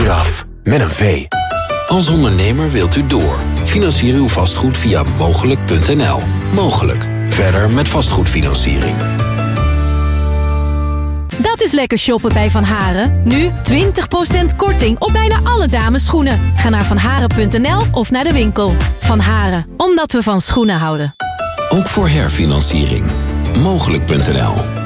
Giraf, met een V. Als ondernemer wilt u door. Financier uw vastgoed via mogelijk.nl. Mogelijk. Verder met vastgoedfinanciering. Dat is lekker shoppen bij Van Haren. Nu 20% korting op bijna alle damesschoenen. Ga naar vanharen.nl of naar de winkel. Van Haren, omdat we van schoenen houden. Ook voor herfinanciering. Mogelijk.nl.